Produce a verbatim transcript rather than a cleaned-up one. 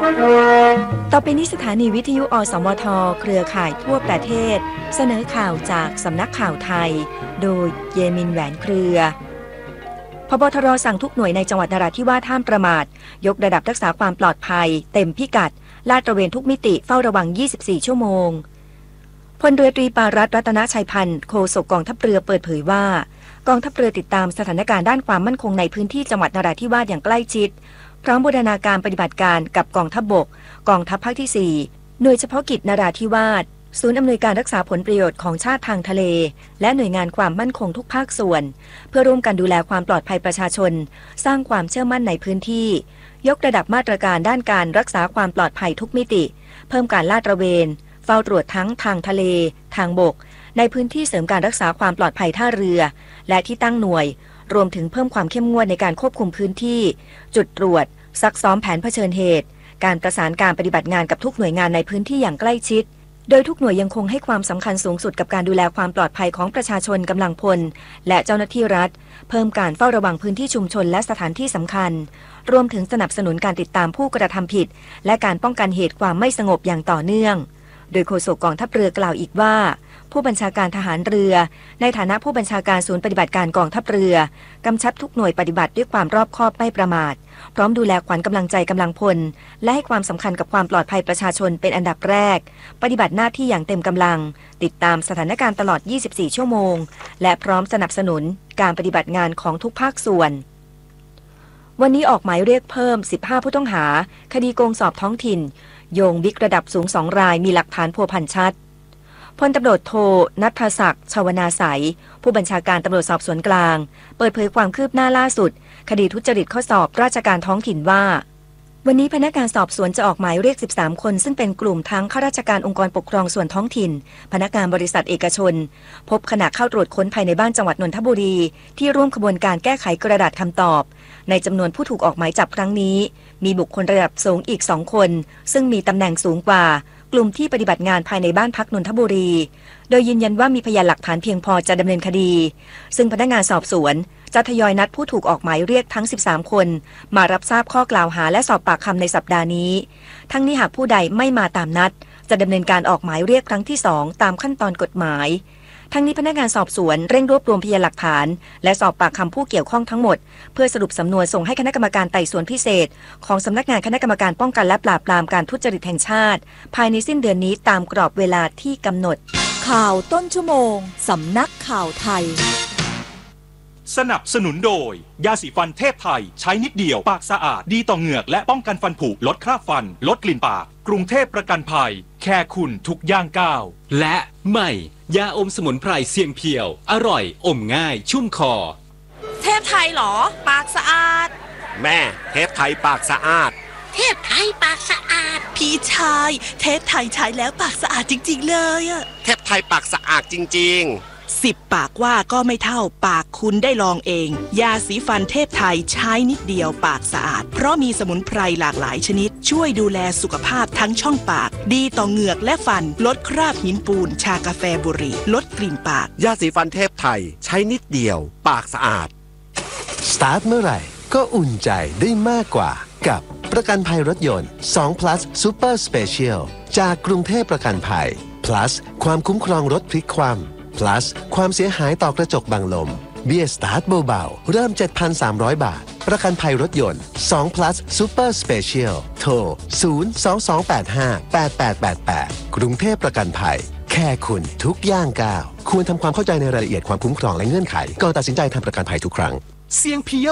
ต่อไปนี้สถานีวิทยุอสมทเครือข่ายทั่วประเทศเสนอข่าวจากสำนักข่าวไทยโดยเยมินแหวนเครือพบทรสั่งทุกหน่วยในจังหวัดนราธิวาสห้ามประมาทยกระดับรักษาความปลอดภัยเต็มพิกัดลาดตระเวนทุกมิติเฝ้าระวังยี่สิบสี่ชั่วโมงพลเรือตรีปารัตน์รัตนชัยพันธ์โฆษกกองทัพเรือเปิดเผยว่ากองทัพเรือติดตามสถานการณ์ด้านความมั่นคงในพื้นที่จังหวัดนราธิวาสอย่างใกล้ชิดพร้อมบูรณาการปฏิบัติการกับกองทัพบกกองทัพภาคที่สี่หน่วยเฉพาะกิจนราธิวาสศูนย์อำนวยการรักษาผลประโยชน์ของชาติทางทะเลและหน่วยงานความมั่นคงทุกภาคส่วนเพื่อร่วมกันดูแลความปลอดภัยประชาชนสร้างความเชื่อมั่นในพื้นที่ยกระดับมาตรการด้านการรักษาความปลอดภัยทุกมิติเพิ่มการลาดตระเวนเฝ้าตรวจทั้งทางทะเลทางบกในพื้นที่เสริมการรักษาความปลอดภัยท่าเรือและที่ตั้งหน่วยรวมถึงเพิ่มความเข้มงวดในการควบคุมพื้นที่จุดตรวจซักซ้อมแผนเผชิญเหตุการประสานการปฏิบัติงานกับทุกหน่วยงานในพื้นที่อย่างใกล้ชิดโดยทุกหน่วยยังคงให้ความสำคัญสูงสุดกับการดูแลความปลอดภัยของประชาชนกำลังพลและเจ้าหน้าที่รัฐเพิ่มการเฝ้าระวังพื้นที่ชุมชนและสถานที่สำคัญรวมถึงสนับสนุนการติดตามผู้กระทำผิดและการป้องกันเหตุความไม่สงบอย่างต่อเนื่องโดยโฆษกกองทัพเรือกล่าวอีกว่าผู้บัญชาการทหารเรือในฐานะผู้บัญชาการศูนย์ปฏิบัติการกองทัพเรือกำชับทุกหน่วยปฏิบัติด้วยความรอบคอบไม่ประมาทพร้อมดูแลขวัญกำลังใจกำลังพลและให้ความสำคัญกับความปลอดภัยประชาชนเป็นอันดับแรกปฏิบัติหน้าที่อย่างเต็มกำลังติดตามสถานการณ์ตลอดยี่สิบสี่ชั่วโมงและพร้อมสนับสนุนการปฏิบัติงานของทุกภาคส่วนวันนี้ออกหมายเรียกเพิ่มสิบห้าผู้ต้องหาคดีโกงสอบท้องถิ่นโยงบิ๊กระดับสูงสองรายมีหลักฐานพัวพันชัดพลตำรวจโทณัฐศักดิ์ชวนาไสยผู้บัญชาการตำรวจสอบสวนกลางเปิดเผยความคืบหน้าล่าสุดคดีทุจริตข้อสอบราชการท้องถิ่นว่าวันนี้พนักงานสอบสวนจะออกหมายเรียกสิบสามคนซึ่งเป็นกลุ่มทั้งข้าราชการองค์กรปกครองส่วนท้องถิ่นพนักงานบริษัทเอกชนพบขณะเข้าตรวจค้นภายในบ้านจังหวัดนนทบุรีที่ร่วมขบวนการแก้ไขกระดาษคำตอบในจำนวนผู้ถูกออกหมายจับครั้งนี้มีบุคคลระดับสูงอีกสองคนซึ่งมีตำแหน่งสูงกว่ากลุ่มที่ปฏิบัติงานภายในบ้านพักนนทบุรีโดยยืนยันว่ามีพยานหลักฐานเพียงพอจะดำเนินคดีซึ่งพนักงานสอบสวนจะทยอยนัดผู้ถูกออกหมายเรียกทั้งสิบสามคนมารับทราบข้อกล่าวหาและสอบปากคำในสัปดาห์นี้ทั้งนี้หากผู้ใดไม่มาตามนัดจะดำเนินการออกหมายเรียกครั้งที่สองตามขั้นตอนกฎหมายทั้งนี้พนักงานสอบสวนเร่งรวบรวมพยานหลักฐานและสอบปากคำผู้เกี่ยวข้องทั้งหมดเพื่อสรุปสำนวนส่งให้คณะกรรมการไต่สวนพิเศษของสำนักงานคณะกรรมการป้องกันและปราบปรามการทุจริตแห่งชาติภายในสิ้นเดือนนี้ตามกรอบเวลาที่กำหนดข่าวต้นชั่วโมงสำนักข่าวไทยสนับสนุนโดยยาสีฟันเทพไทยใช้นิดเดียวปากสะอาดดีต่อเหงือกและป้องกันฟันผุลดคราบฟันลดกลิ่นปากกรุงเทพประกันภัยแค่คุณทุกย่างก้าวและใหม่ยาอมสมุนไพรเสียงเพียวอร่อยอมง่ายชุ่มคอเทพไทยหรอปากสะอาดแม่เทพไทยปากสะอาดเทพไทยปากสะอาดพี่ชายเทพไทยใช้แล้วปากสะอาดจริงๆเลยอะเทพไทยปากสะอาดจริงๆสิบปากว่าก็ไม่เท่าปากคุณได้ลองเองยาสีฟันเทพไทยใช้นิดเดียวปากสะอาดเพราะมีสมุนไพรหลากหลายชนิดช่วยดูแลสุขภาพทั้งช่องปากดีต่อเหงือกและฟันลดคราบหินปูนชากาแฟบุหรี่ลดกลิ่นปากยาสีฟันเทพไทยใช้นิดเดียวปากสะอาดสตาร์ทเมื่อไหร่ก็อุ่นใจได้มากกว่ากับประกันภัยรถยนต์สอง plus Super Special จากกรุงเทพประกันภัย plus ความคุ้มครองรถพลิกคว่ำ plus ความเสียหายต่อกระจกบังลมเบี้ยสตาร์ทเบาๆเริ่ม เจ็ดพันสามร้อย บาทประกันภัยรถยนต์สอง plus Super Special โทรศูนย์ สอง สอง แปด ห้า แปด แปด แปด แปดกรุงเทพประกันภัยแค่คุณทุกย่างก้าวควรทำความเข้าใจในรายละเอียดความคุ้มครองและเงื่อนไขก่อนตัดสินใจทำประกันภัยทุกครั้งเสียงเพียว